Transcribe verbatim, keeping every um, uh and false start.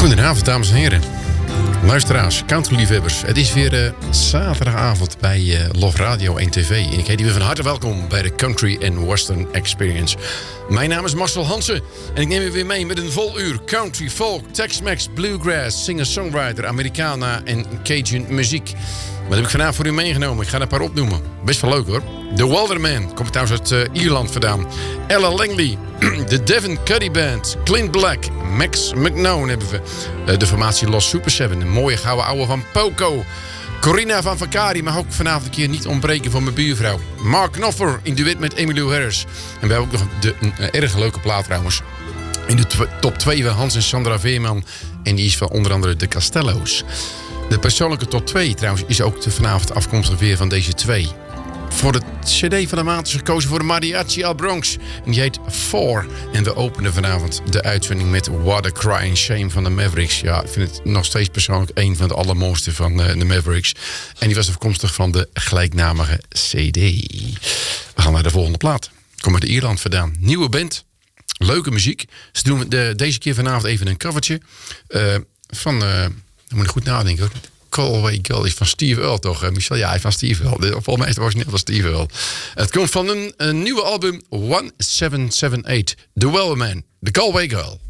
Goedenavond, dames en heren. Luisteraars, countryliefhebbers. Het is weer uh, zaterdagavond bij uh, Love Radio één T V. En ik heet u weer van harte welkom bij de Country and Western Experience. Mijn naam is Marcel Hansen en ik neem u weer mee met een vol uur country, folk, Tex-Mex, bluegrass, singer-songwriter, Americana en Cajun muziek. Wat heb ik vanavond voor u meegenomen? Ik ga er een paar opnoemen. Best wel leuk hoor. The Walderman, komt trouwens uit uh, Ierland vandaan. Ella Langley, de Devin Cuddy Band, Clint Black, Max McNown hebben we. Uh, de formatie Los Super Seven, een mooie gouden ouwe van Poco. Corina van Vakari mag ook vanavond een keer niet ontbreken van mijn buurvrouw. Mark Knopfler in duet met Emmylou Harris. En we hebben ook nog de, een, een erg leuke plaat trouwens. In de tw- top twee van Hans en Sandra Veerman. En die is van onder andere de Castello's. De persoonlijke top twee trouwens is ook de vanavond afkomstig weer van deze twee. Voor de cd van de maand is gekozen voor de Mariachi Al Bronx. En die heet Four. En we openen vanavond de uitzending met What a Crying Shame van de Mavericks. Ja, ik vind het nog steeds persoonlijk een van de allermooiste van uh, de Mavericks. En die was afkomstig van de gelijknamige cd. We gaan naar de volgende plaat. Kom uit Ierland vandaan. Nieuwe band. Leuke muziek. Ze doen de, deze keer vanavond even een covertje. Uh, van... Uh, Dan moet ik goed nadenken hoor. Galway Girl is van Steve Earle toch, uh, Michel? Ja, hij is van Steve Earle. Volgens mij is het origineel van Steve Earle. Het komt van een, een nieuwe album, one seven seven eight. The Wellerman, The Galway Girl.